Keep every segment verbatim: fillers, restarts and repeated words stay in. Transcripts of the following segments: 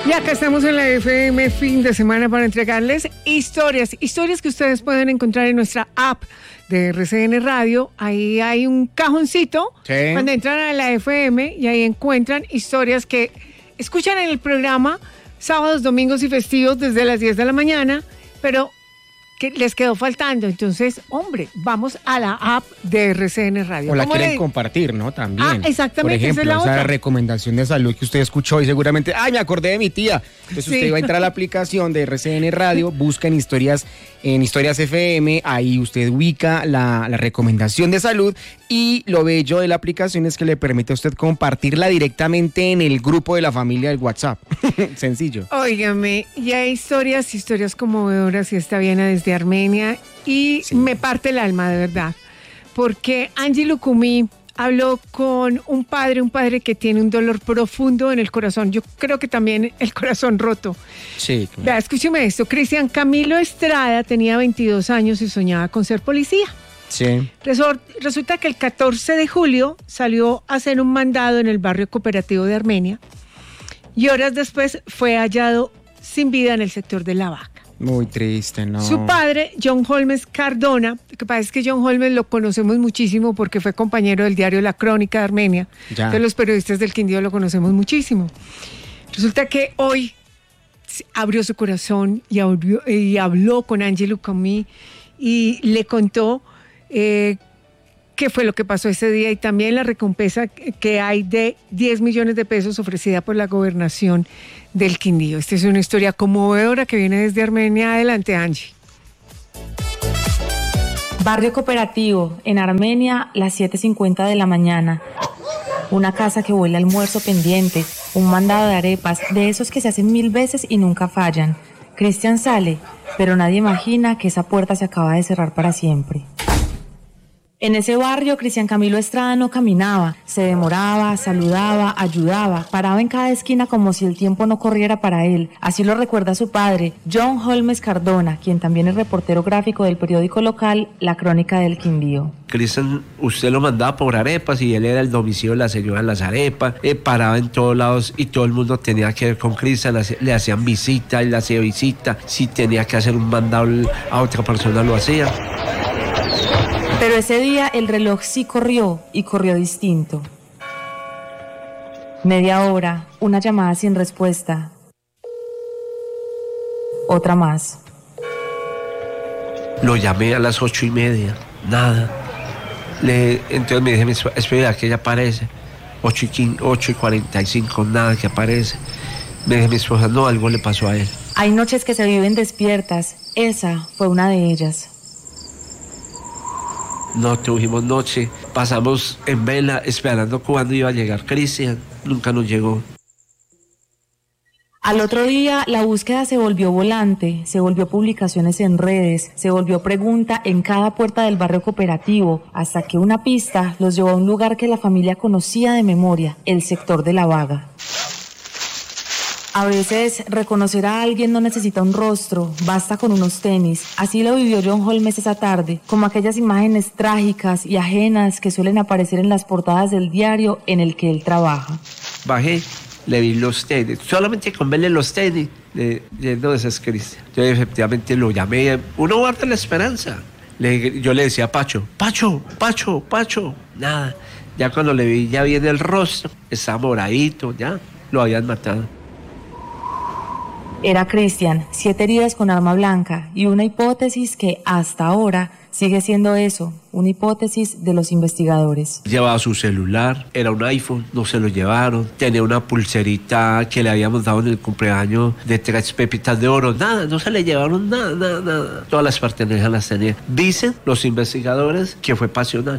Y acá estamos en la F M fin de semana para entregarles historias, historias que ustedes pueden encontrar en nuestra app de R C N Radio. Ahí hay un cajoncito, sí, cuando entran a la F M y ahí encuentran historias que escuchan en el programa sábados, domingos y festivos desde las diez de la mañana, pero que les quedó faltando. Entonces, hombre, vamos a la app de R C N Radio. O la quieren le... compartir, ¿no? También. Ah, exactamente. Por ejemplo, esa, es la esa otra. recomendación de salud que usted escuchó y seguramente, ¡ay, me acordé de mi tía! Entonces sí, usted va a entrar a la aplicación de R C N Radio, busca en historias, en Historias F M, ahí usted ubica la, la recomendación de salud y lo bello de la aplicación es que le permite a usted compartirla directamente en el grupo de la familia del WhatsApp. Sencillo. Óigame, y hay historias, historias conmovedoras y esta viene desde Armenia y sí, me parte el alma de verdad, porque Angie Lucumí habló con un padre, un padre que tiene un dolor profundo en el corazón, yo creo que también el corazón roto. Sí. Claro. Vea, escúcheme esto, Cristian Camilo Estrada tenía veintidós años y soñaba con ser policía. Sí. Resulta que el catorce de julio salió a hacer un mandado en el barrio cooperativo de Armenia y horas después fue hallado sin vida en el sector de La Vaca. Muy triste, ¿no? Su padre, John Holmes Cardona, lo que pasa es que John Holmes lo conocemos muchísimo porque fue compañero del diario La Crónica de Armenia. Ya. Entonces los periodistas del Quindío lo conocemos muchísimo. Resulta que hoy abrió su corazón y, abrió, y habló con Angie Lucumí y le contó eh, qué fue lo que pasó ese día y también la recompensa que hay de diez millones de pesos ofrecida por la gobernación del Quindío. Esta es una historia conmovedora que viene desde Armenia. Adelante, Angie. Barrio Cooperativo, en Armenia, las siete cincuenta de la mañana. Una casa que huele a almuerzo pendiente, un mandado de arepas, de esos que se hacen mil veces y nunca fallan. Cristian sale, pero nadie imagina que esa puerta se acaba de cerrar para siempre. En ese barrio, Cristian Camilo Estrada no caminaba, se demoraba, saludaba, ayudaba, paraba en cada esquina como si el tiempo no corriera para él. Así lo recuerda su padre, John Holmes Cardona, quien también es reportero gráfico del periódico local La Crónica del Quindío. Cristian, usted lo mandaba por arepas y él era el domicilio de la señora de las arepas, eh, paraba en todos lados y todo el mundo tenía que ver con Cristian, le hacían visita, él le hacía visita, si tenía que hacer un mandado a otra persona lo hacía. Pero ese día el reloj sí corrió y corrió distinto. Media hora, una llamada sin respuesta. Otra más. Lo llamé a las ocho y media, nada. Le, entonces me dije, espera que ella aparece. Ocho y, quince, ocho y cuarenta y cinco, nada que aparece. Me dije, mi esposa, no, algo le pasó a él. Hay noches que se viven despiertas. Esa fue una de ellas. No tuvimos noche, pasamos en vela esperando cuándo iba a llegar Cristian, nunca nos llegó. Al otro día la búsqueda se volvió volante, se volvió publicaciones en redes, se volvió pregunta en cada puerta del barrio cooperativo, hasta que una pista los llevó a un lugar que la familia conocía de memoria, el sector de La Vaga. A veces reconocer a alguien no necesita un rostro, basta con unos tenis. Así lo vivió John Holmes esa tarde, como aquellas imágenes trágicas y ajenas que suelen aparecer en las portadas del diario en el que él trabaja. Bajé, le vi los tenis, solamente con verle los tenis, le, le, no, ese es Cristian. Yo efectivamente lo llamé, uno guarda la esperanza. Le, yo le decía a Pacho, Pacho, Pacho, Pacho, nada. Ya cuando le vi ya bien el rostro, estaba moradito, ya, lo habían matado. Era Cristian, siete heridas con arma blanca y una hipótesis que hasta ahora sigue siendo eso, una hipótesis de los investigadores. Llevaba su celular, era un iPhone, no se lo llevaron, tenía una pulserita que le habíamos dado en el cumpleaños de tres pepitas de oro, nada, no se le llevaron nada, nada, nada. Todas las pertenencias las tenía. Dicen los investigadores que fue pasional.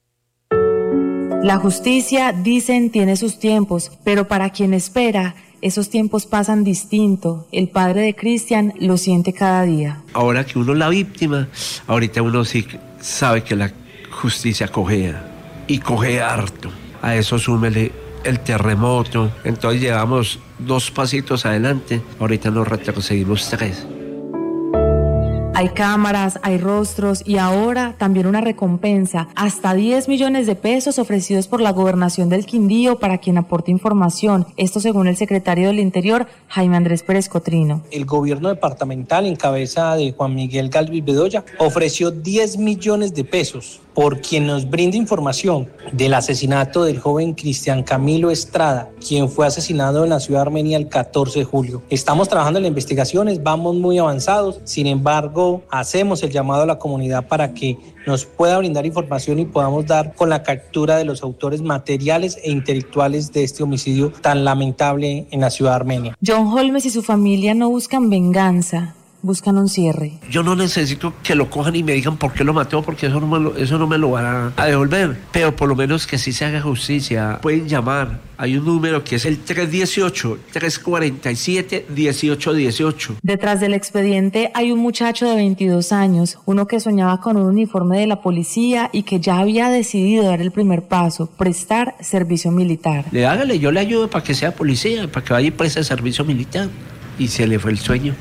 La justicia, dicen, tiene sus tiempos, pero para quien espera, esos tiempos pasan distinto. El padre de Cristian lo siente cada día. Ahora que uno es la víctima, ahorita uno sí sabe que la justicia cojea, y cojea harto. A eso súmele el terremoto, entonces llevamos dos pasitos adelante, ahorita nos retrocedimos tres. Hay cámaras, hay rostros y ahora también una recompensa, hasta diez millones de pesos ofrecidos por la Gobernación del Quindío para quien aporte información. Esto según el secretario del Interior, Jaime Andrés Pérez Cotrino. El gobierno departamental, en cabeza de Juan Miguel Galvis Bedoya, ofreció diez millones de pesos por quien nos brinde información del asesinato del joven Cristian Camilo Estrada, quien fue asesinado en la ciudad de Armenia el catorce de julio. Estamos trabajando en las investigaciones, vamos muy avanzados, sin embargo, hacemos el llamado a la comunidad para que nos pueda brindar información y podamos dar con la captura de los autores materiales e intelectuales de este homicidio tan lamentable en la ciudad de Armenia. John Holmes y su familia no buscan venganza, buscan un cierre. Yo no necesito que lo cojan y me digan por qué lo mató, porque eso no me lo, eso no me lo van a, a devolver. Pero por lo menos que sí se haga justicia. Pueden llamar. Hay un número que es el tres uno ocho, tres cuatro siete, uno ocho uno ocho. Detrás del expediente hay un muchacho de veintidós años, uno que soñaba con un uniforme de la policía y que ya había decidido dar el primer paso, prestar servicio militar. Le hágale, yo le ayudo para que sea policía, para que vaya y preste servicio militar. Y se le fue el sueño.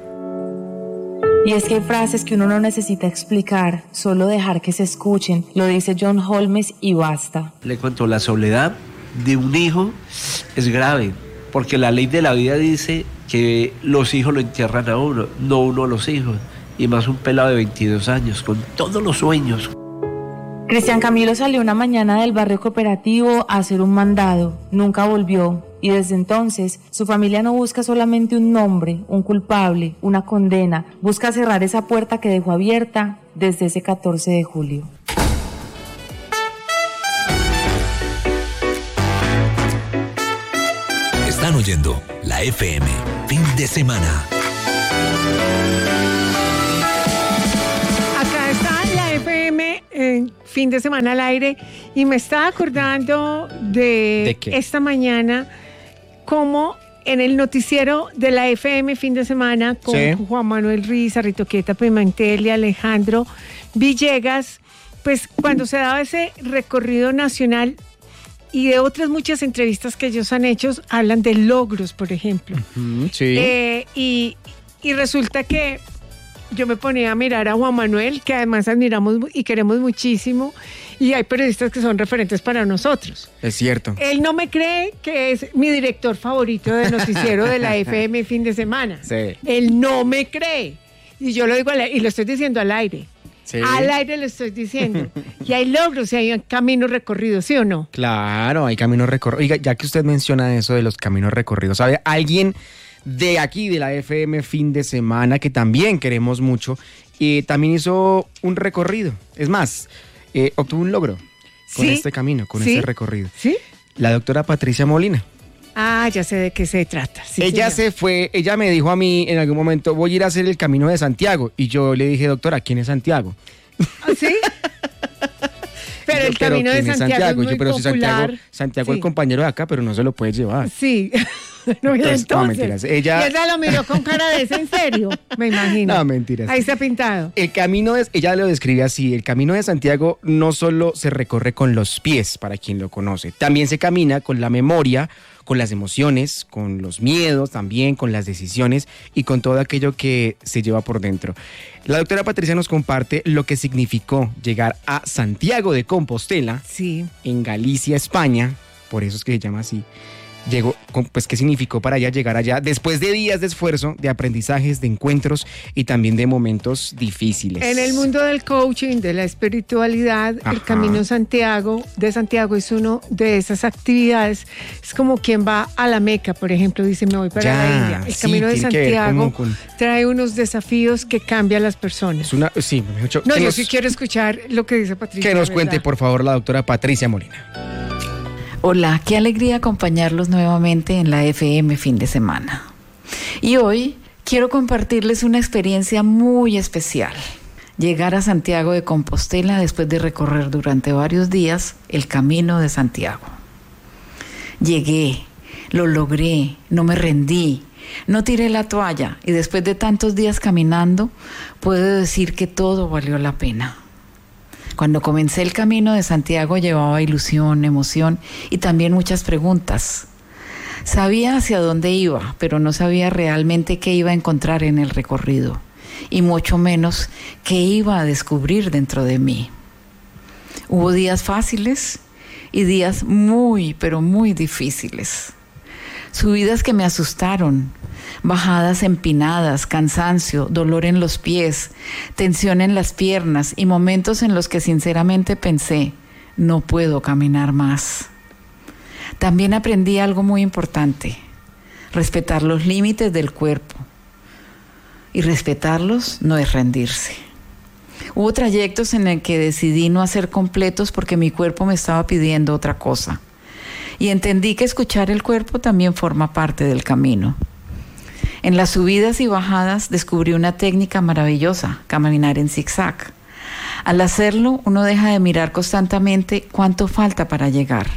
Y es que hay frases que uno no necesita explicar, solo dejar que se escuchen, lo dice John Holmes y basta. Le cuento, la soledad de un hijo es grave, porque la ley de la vida dice que los hijos lo entierran a uno, no uno a los hijos, y más un pelado de veintidós años, con todos los sueños. Cristian Camilo salió una mañana del barrio cooperativo a hacer un mandado, nunca volvió. Y desde entonces, su familia no busca solamente un nombre, un culpable, una condena. Busca cerrar esa puerta que dejó abierta desde ese catorce de julio. Están oyendo la F M, fin de semana. Acá está la F M, eh, fin de semana al aire, y me estaba acordando de, ¿De qué? Esta mañana, como en el noticiero de la F M fin de semana con sí. Juan Manuel Riza, Ritoqueta Pimentel y Alejandro Villegas, pues cuando se daba ese recorrido nacional y de otras muchas entrevistas que ellos han hecho, hablan de logros, por ejemplo. Uh-huh, sí. Eh, y, y resulta que yo me ponía a mirar a Juan Manuel, que además admiramos y queremos muchísimo, y hay periodistas que son referentes para nosotros. Es cierto. Él no me cree que es mi director favorito de noticiero de la F M fin de semana. Sí. Él no me cree. Y yo lo digo al aire, y lo estoy diciendo al aire. Sí. Al aire lo estoy diciendo. Y hay logros y hay caminos recorridos, ¿sí o no? Claro, hay caminos recorridos. Oiga, ya que usted menciona eso de los caminos recorridos, ¿sabe? Alguien de aquí, de la F M fin de semana, que también queremos mucho, y también hizo un recorrido. Es más, eh, obtuvo un logro con ¿Sí? este camino, con ¿Sí? este recorrido. ¿Sí? La doctora Patricia Molina. Ah, ya sé de qué se trata. Sí, ella señor. se fue, ella me dijo a mí en algún momento, voy a ir a hacer el Camino de Santiago. Y yo le dije, doctora, ¿quién es Santiago? ¿Ah, sí? Pero yo, el Camino de Santiago, Santiago es muy yo, pero popular. Si Santiago, Santiago sí. el compañero de acá, pero no se lo puede llevar. Sí. No, entonces, entonces, no, mentiras. Ella... Y ella lo miró con cara de ¿es en serio? Me imagino. No, mentiras. Ahí está pintado. El camino, de, ella lo describe así, el Camino de Santiago no solo se recorre con los pies, para quien lo conoce, también se camina con la memoria, con las emociones, con los miedos también, con las decisiones y con todo aquello que se lleva por dentro. La doctora Patricia nos comparte lo que significó llegar a Santiago de Compostela, sí. en Galicia, España, por eso es que se llama así. Llegó, pues, ¿qué significó para ella llegar allá? Después de días de esfuerzo, de aprendizajes, de encuentros y también de momentos difíciles. En el mundo del coaching, de la espiritualidad, Ajá. el Camino Santiago, de Santiago es uno de esas actividades. Es como quien va a la Meca, por ejemplo, dice, me voy para ya, la India. El sí, Camino de Santiago con... trae unos desafíos que cambian a las personas. Es una, sí, mucho, no, yo nos, sí quiero escuchar lo que dice Patricia. Que nos cuente, por favor, la doctora Patricia Molina. Hola, qué alegría acompañarlos nuevamente en la F M fin de semana. Y hoy quiero compartirles una experiencia muy especial. Llegar a Santiago de Compostela después de recorrer durante varios días el Camino de Santiago. Llegué, lo logré, no me rendí, no tiré la toalla y después de tantos días caminando, puedo decir que todo valió la pena. Cuando comencé el Camino de Santiago llevaba ilusión, emoción y también muchas preguntas. Sabía hacia dónde iba, pero no sabía realmente qué iba a encontrar en el recorrido. y mucho menos qué iba a descubrir dentro de mí. Hubo días fáciles y días muy, pero muy difíciles. Subidas que me asustaron, bajadas empinadas, cansancio, dolor en los pies, tensión en las piernas y momentos en los que sinceramente pensé, no puedo caminar más. También aprendí algo muy importante, respetar los límites del cuerpo. Y respetarlos no es rendirse. Hubo trayectos en el que decidí no hacer completos porque mi cuerpo me estaba pidiendo otra cosa. Y entendí que escuchar el cuerpo también forma parte del camino. En las subidas y bajadas descubrí una técnica maravillosa, caminar en zigzag. Al hacerlo, uno deja de mirar constantemente cuánto falta para llegar.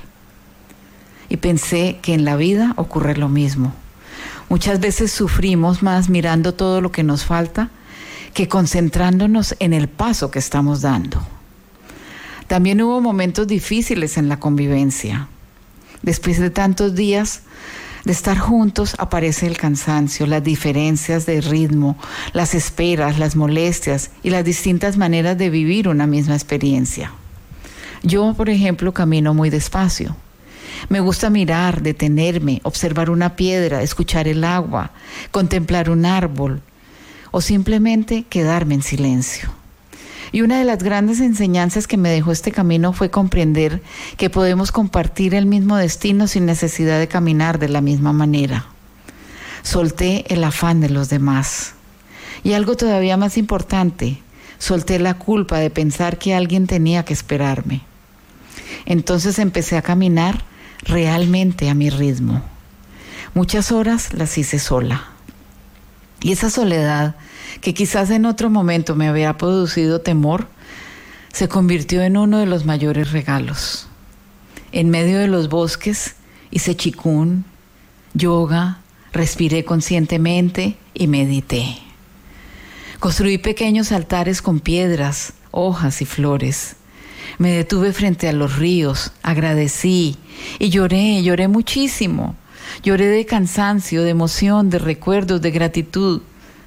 Y pensé que en la vida ocurre lo mismo. Muchas veces sufrimos más mirando todo lo que nos falta que concentrándonos en el paso que estamos dando. También hubo momentos difíciles en la convivencia. Después de tantos días de estar juntos aparece el cansancio, las diferencias de ritmo, las esperas, las molestias y las distintas maneras de vivir una misma experiencia. Yo, por ejemplo, camino muy despacio. Me gusta mirar, detenerme, observar una piedra, escuchar el agua, contemplar un árbol o simplemente quedarme en silencio. Y una de las grandes enseñanzas que me dejó este camino fue comprender que podemos compartir el mismo destino sin necesidad de caminar de la misma manera. Solté el afán de los demás. Y algo todavía más importante, solté la culpa de pensar que alguien tenía que esperarme. Entonces empecé a caminar realmente a mi ritmo. Muchas horas las hice sola. Y esa soledad, que quizás en otro momento me había producido temor, se convirtió en uno de los mayores regalos. En medio de los bosques hice qigong, yoga, respiré conscientemente y medité. Construí pequeños altares con piedras, hojas y flores. Me detuve frente a los ríos, agradecí y lloré, lloré muchísimo. Lloré de cansancio, de emoción, de recuerdos, de gratitud.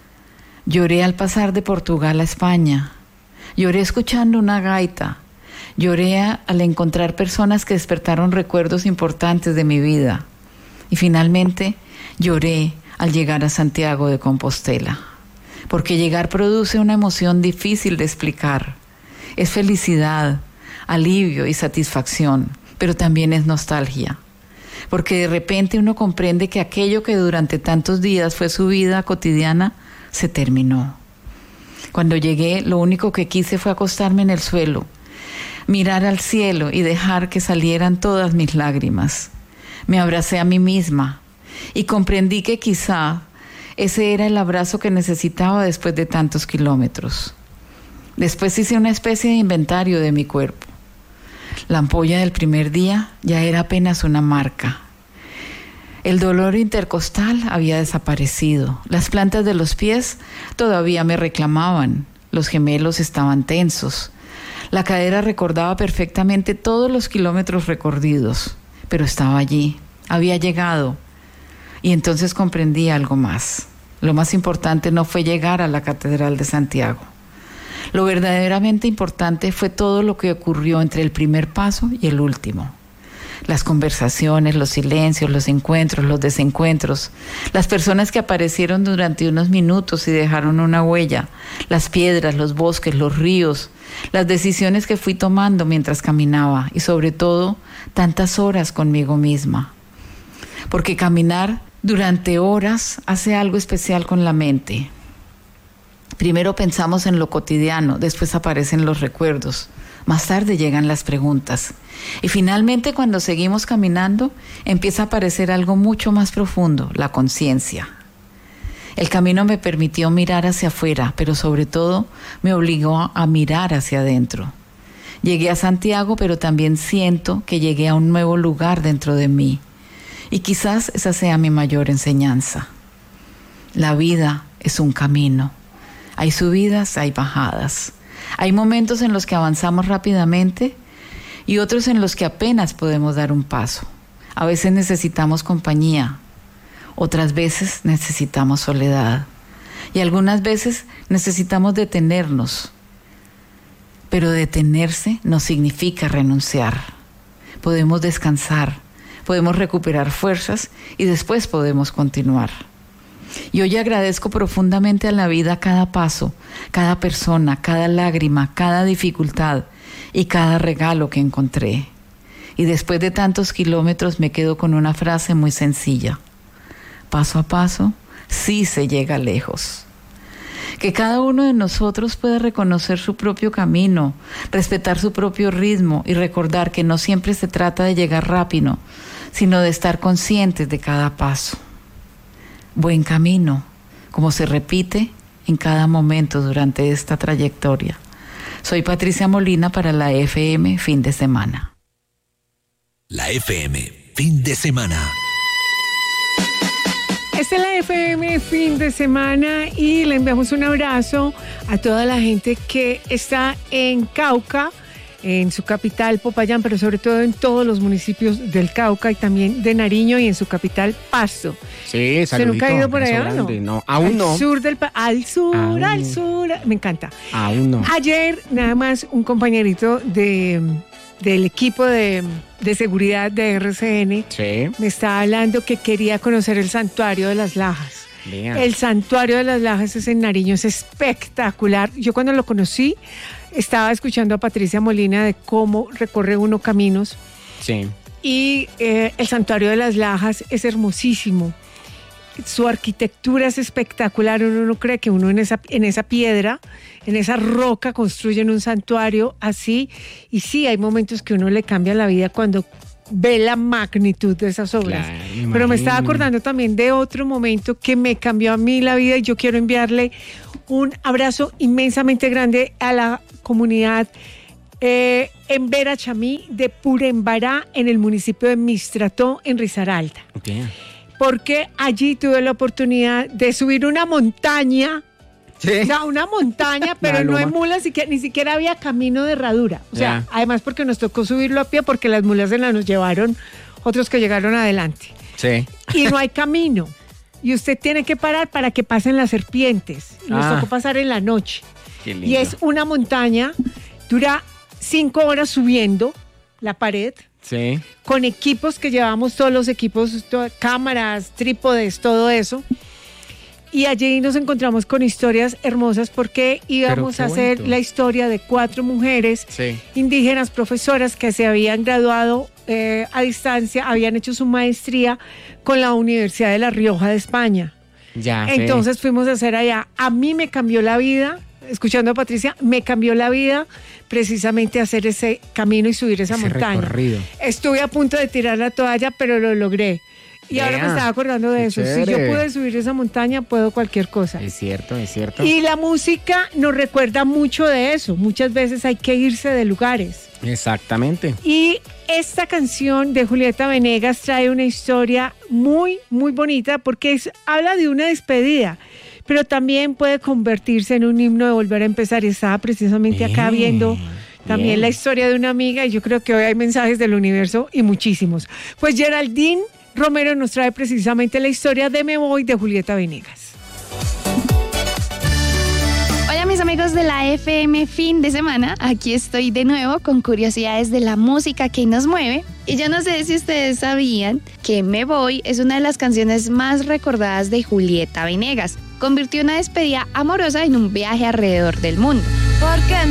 Lloré al pasar de Portugal a España. Lloré escuchando una gaita. Lloré al encontrar personas que despertaron recuerdos importantes de mi vida. Y finalmente lloré al llegar a Santiago de Compostela. Porque llegar produce una emoción difícil de explicar. Es felicidad, alivio y satisfacción, pero también es nostalgia. Porque de repente uno comprende que aquello que durante tantos días fue su vida cotidiana se terminó. Cuando llegué, lo único que quise fue acostarme en el suelo, mirar al cielo y dejar que salieran todas mis lágrimas. Me abracé a mí misma y comprendí que quizá ese era el abrazo que necesitaba después de tantos kilómetros. Después hice una especie de inventario de mi cuerpo. La ampolla del primer día ya era apenas una marca. El dolor intercostal había desaparecido. Las plantas de los pies todavía me reclamaban. Los gemelos estaban tensos. La cadera recordaba perfectamente todos los kilómetros recorridos, pero estaba allí, había llegado. Y entonces comprendí algo más. Lo más importante no fue llegar a la Catedral de Santiago. Lo verdaderamente importante fue todo lo que ocurrió entre el primer paso y el último. Las conversaciones, los silencios, los encuentros, los desencuentros, las personas que aparecieron durante unos minutos y dejaron una huella, las piedras, los bosques, los ríos, las decisiones que fui tomando mientras caminaba y sobre todo tantas horas conmigo misma. Porque caminar durante horas hace algo especial con la mente. Primero pensamos en lo cotidiano, después aparecen los recuerdos, más tarde llegan las preguntas. Y finalmente, cuando seguimos caminando, empieza a aparecer algo mucho más profundo, la conciencia. El camino me permitió mirar hacia afuera, pero sobre todo me obligó a mirar hacia adentro. Llegué a Santiago, pero también siento que llegué a un nuevo lugar dentro de mí. Y quizás esa sea mi mayor enseñanza. La vida es un camino. Hay subidas, hay bajadas. Hay momentos en los que avanzamos rápidamente y otros en los que apenas podemos dar un paso. A veces necesitamos compañía, otras veces necesitamos soledad. Y algunas veces necesitamos detenernos, pero detenerse no significa renunciar. Podemos descansar, podemos recuperar fuerzas y después podemos continuar. Y hoy agradezco profundamente a la vida cada paso, cada persona, cada lágrima, cada dificultad y cada regalo que encontré. Y después de tantos kilómetros me quedo con una frase muy sencilla. Paso a paso, sí se llega lejos. Que cada uno de nosotros pueda reconocer su propio camino, respetar su propio ritmo y recordar que no siempre se trata de llegar rápido, sino de estar conscientes de cada paso. Buen camino, como se repite en cada momento durante esta trayectoria. Soy Patricia Molina para la F M Fin de Semana. La F M Fin de Semana. Esta es la F M Fin de Semana y le enviamos un abrazo a toda la gente que está en Cauca, en su capital Popayán, pero sobre todo en todos los municipios del Cauca y también de Nariño y en su capital Pasto. Sí, saludito. ¿Se nunca ha ido por allá? No, no, aún al no. Sur del, al sur, aún. al sur, me encanta. Aún no. Ayer, nada más, un compañerito de, del equipo de, de seguridad de R C N sí. me estaba hablando que quería conocer el Santuario de las Lajas. Bien. El Santuario de las Lajas es en Nariño, es espectacular. Yo cuando lo conocí, estaba escuchando a Patricia Molina de cómo recorre uno caminos. Sí. Y eh, el Santuario de las Lajas es hermosísimo. Su arquitectura es espectacular. Uno no cree que uno en esa, en esa piedra, en esa roca, construyen un santuario así. Y sí, hay momentos que uno le cambia la vida cuando ve la magnitud de esas obras. Claro, pero me estaba acordando también de otro momento que me cambió a mí la vida y yo quiero enviarle un abrazo inmensamente grande a la comunidad eh, en Verachamí de Purembará, en el municipio de Mistrató, en Risaralda. Okay. Porque allí tuve la oportunidad de subir una montaña. Sí. No, una montaña, pero no en mulas, ni siquiera había camino de herradura. O sea, yeah. además porque nos tocó subirlo a pie porque las mulas se las nos llevaron otros que llegaron adelante. Sí. Y no hay camino. Y usted tiene que parar para que pasen las serpientes. Y nos ah. tocó pasar en la noche. Qué lindo. Y es una montaña, dura cinco horas subiendo la pared. Sí. Con equipos que llevamos, todos los equipos, to- cámaras, trípodes, todo eso. Y allí nos encontramos con historias hermosas porque íbamos a hacer bonito. La historia de cuatro mujeres sí. indígenas, profesoras que se habían graduado eh, a distancia, habían hecho su maestría con la Universidad de La Rioja de España. Ya, Entonces sí. fuimos a hacer allá. A mí me cambió la vida, escuchando a Patricia, me cambió la vida precisamente hacer ese camino y subir esa ese montaña. Recorrido. Estuve a punto de tirar la toalla, pero lo logré. Y yeah, ahora me estaba acordando de eso. Chévere. Si yo pude subir esa montaña, puedo cualquier cosa. Es cierto, es cierto. Y la música nos recuerda mucho de eso. Muchas veces hay que irse de lugares. Exactamente. Y esta canción de Julieta Venegas trae una historia muy, muy bonita porque es, habla de una despedida, pero también puede convertirse en un himno de volver a empezar. Y estaba precisamente bien, acá viendo también bien. La historia de una amiga y yo creo que hoy hay mensajes del universo y muchísimos. Pues Geraldine Romero nos trae precisamente la historia de Me Voy de Julieta Venegas. Hola mis amigos de la F M Fin de Semana, aquí estoy de nuevo con curiosidades de la música que nos mueve. Y yo no sé si ustedes sabían que Me Voy es una de las canciones más recordadas de Julieta Venegas. Convirtió una despedida amorosa en un viaje alrededor del mundo. Porque